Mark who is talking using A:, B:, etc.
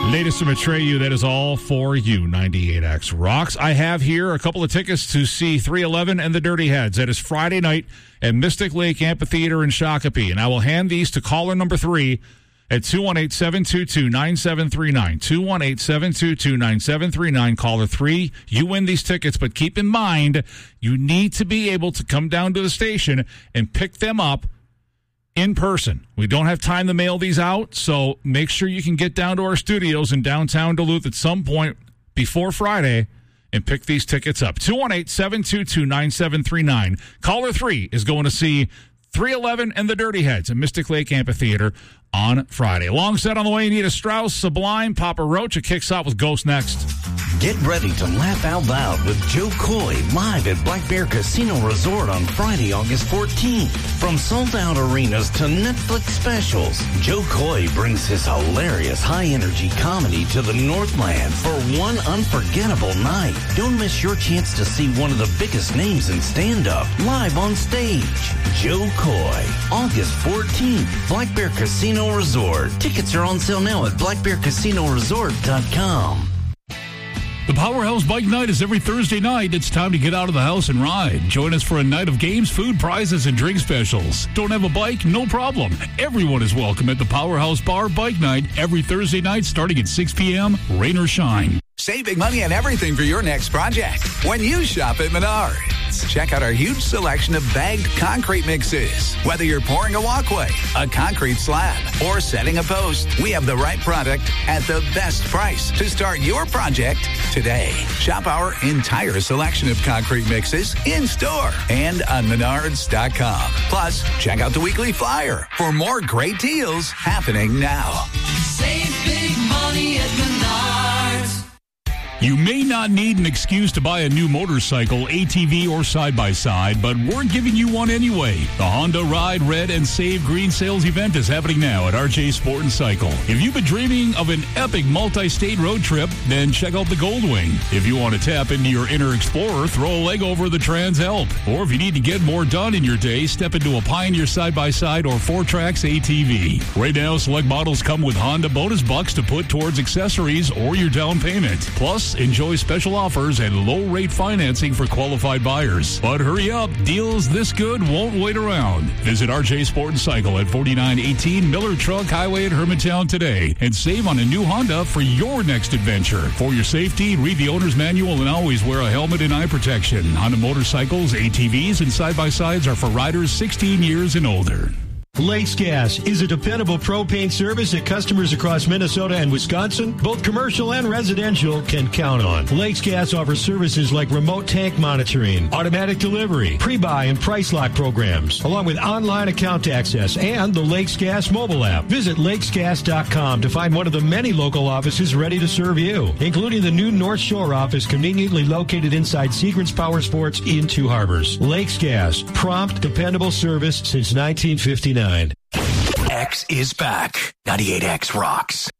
A: Latest from Atreyu, that is all for you. 98X rocks. I have here a couple of tickets to see 311 and the Dirty Heads. That is Friday night at Mystic Lake Amphitheater in Shakopee. And I will hand these to caller number 3 at 218-722-9739. 218-722-9739. Caller 3, you win these tickets, but keep in mind, you need to be able to come down to the station and pick them up in person. We don't have time to mail these out, so make sure you can get down to our studios in downtown Duluth at some point before Friday and pick these tickets up. 218-722-9739. Caller 3 is going to see 311 and the Dirty Heads at Mystic Lake Amphitheater on Friday. Alongside on the way, Anita Strauss, Sublime, Papa Roach. It kicks off with Ghost next.
B: Get ready to laugh out loud with Joe Coy live at Black Bear Casino Resort on Friday, August 14th. From sold-out arenas to Netflix specials, Joe Coy brings his hilarious high-energy comedy to the Northland for one unforgettable night. Don't miss your chance to see one of the biggest names in stand-up live on stage. Joe Coy, August 14th, Black Bear Casino Resort. Tickets are on sale now at blackbearcasinoresort.com.
C: The Powerhouse Bike Night is every Thursday night. It's time to get out of the house and ride. Join us for a night of games, food, prizes, and drink specials. Don't have a bike? No problem. Everyone is welcome at the Powerhouse Bar Bike Night every Thursday night starting at 6 p.m., rain or shine.
D: Save big money on everything for your next project when you shop at Menards. Check out our huge selection of bagged concrete mixes. Whether you're pouring a walkway, a concrete slab, or setting a post, we have the right product at the best price to start your project today. Shop our entire selection of concrete mixes in-store and on Menards.com. Plus, check out the weekly flyer for more great deals happening now.
E: Save big money at Menards.
C: You may not need an excuse to buy a new motorcycle, ATV, or side-by-side, but we're giving you one anyway. The Honda Ride Red and Save Green Sales event is happening now at RJ Sport and Cycle. If you've been dreaming of an epic multi-state road trip, then check out the Goldwing. If you want to tap into your inner explorer, throw a leg over the Trans Help. Or if you need to get more done in your day, step into a Pioneer side-by-side or 4Trax ATV. Right now, select models come with Honda bonus bucks to put towards accessories or your down payment. Plus, enjoy special offers and low-rate financing for qualified buyers. But hurry up, deals this good won't wait around. Visit RJ Sport and Cycle at 4918 Miller Truck Highway at Hermantown today and save on a new Honda for your next adventure. For your safety, read the owner's manual and always wear a helmet and eye protection. Honda motorcycles, ATVs, and side-by-sides are for riders 16 years and older.
F: Lakes Gas is a dependable propane service that customers across Minnesota and Wisconsin, both commercial and residential, can count on. Lakes Gas offers services like remote tank monitoring, automatic delivery, pre-buy and price lock programs, along with online account access and the Lakes Gas mobile app. Visit lakesgas.com to find one of the many local offices ready to serve you, including the new North Shore office conveniently located inside Segrants Power Sports in Two Harbors. Lakes Gas, prompt, dependable service since 1959.
B: X is back. 98X rocks.